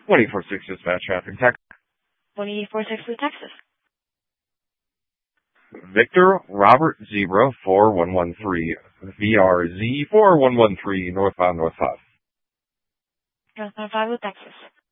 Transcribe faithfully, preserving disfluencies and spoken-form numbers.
twenty-four six dispatch traffic tech. twenty-four six to Texas. Victor Robert Zebra four one one three V R Z four one one three northbound north five. Northbound five to Texas.